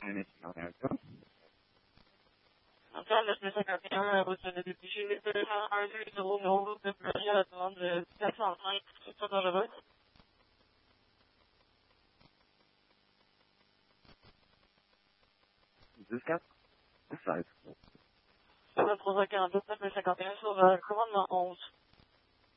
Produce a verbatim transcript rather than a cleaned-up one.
N S America. Enfin, le cinquante et un, vous tenez des petits chiffres de un deux zéro zéro de plus à la demande de quatre cent cinq, c'est pas dangereux. deux quatre seize. Sur le trois cent quarante-neuf, cinquante et un sur euh, commandement onze.